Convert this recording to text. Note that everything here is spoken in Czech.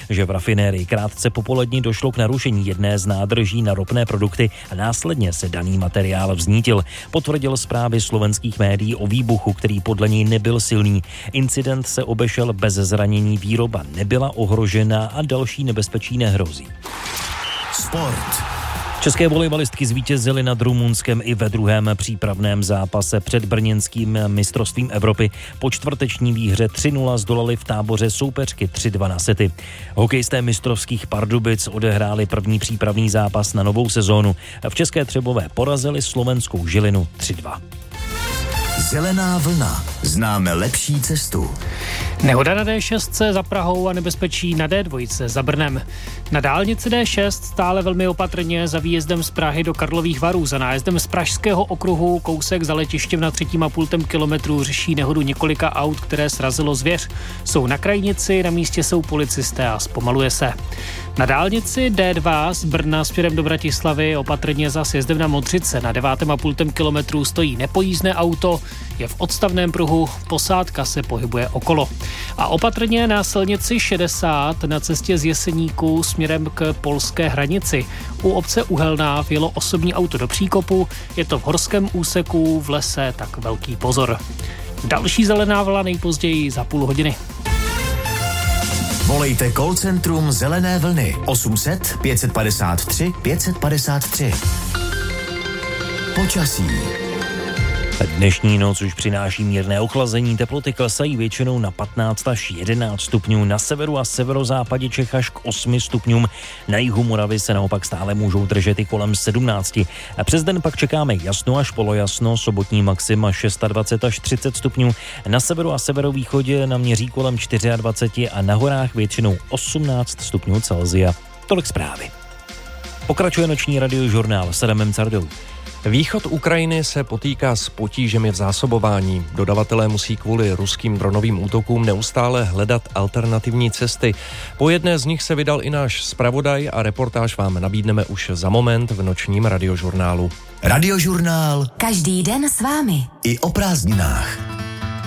že v rafinérii krátce po poledni došlo k narušení jedné z nádrží na ropné produkty a následně se daný materiál vznítil. Potvrdil zprávy slovenských médií o výbuchu, který podle něj nebyl silný. Incident se obešel bez zranění, výroba nebyla ohrožena a další nebezpečí nehrozí. Sport. České volejbalistky zvítězily nad Rumunskem i ve druhém přípravném zápase před brněnským mistrovstvím Evropy. Po čtvrteční výhře 3-0 zdolali v Táboře soupeřky 3-2 na sety. Hokejisté mistrovských Pardubic odehráli první přípravný zápas na novou sezónu. V České Třebové porazili slovenskou Žilinu 3-2. Zelená vlna. Známe lepší cestu. Nehoda na D6 za Prahou a nebezpečí na D2 za Brnem. Na dálnici D6 stále velmi opatrně za výjezdem z Prahy do Karlových Varů. Za nájezdem z Pražského okruhu kousek za letištěm na 3,5 kilometru řeší nehodu několika aut, které srazilo zvěř. Jsou na krajnici, na místě jsou policisté a zpomaluje se. Na dálnici D2 z Brna směrem do Bratislavy opatrně za sjezdem na Modřice. Na 9,5 kilometru stojí nepojízdné auto, je v odstavném pruhu, posádka se pohybuje okolo. A opatrně na silnici 60 na cestě z Jeseníku směrem k polské hranici. U obce Uhelná vjelo osobní auto do příkopu, je to v horském úseku, v lese, tak velký pozor. Další zelená vlna nejpozději za půl hodiny. Volejte call centrum Zelené vlny 800 553 553. Počasí. Dnešní noc už přináší mírné ochlazení, teploty klesají většinou na 15 až 11 stupňů, na severu a severozápadě Čech až k 8 stupňům, na jihu Moravy se naopak stále můžou držet i kolem 17. A přes den pak čekáme jasno až polojasno, sobotní maxima 26 až 30 stupňů, na severu a severovýchodě naměří kolem 24 a na horách většinou 18 stupňů Celsia. Tolik zprávy. Pokračuje noční radiožurnál s Adamem Cardou. Východ Ukrajiny se potýká s potížemi v zásobování. Dodavatelé musí kvůli ruským dronovým útokům neustále hledat alternativní cesty. Po jedné z nich se vydal i náš zpravodaj a reportáž vám nabídneme už za moment v nočním radiožurnálu. Radiožurnál. Každý den s vámi. I o prázdninách.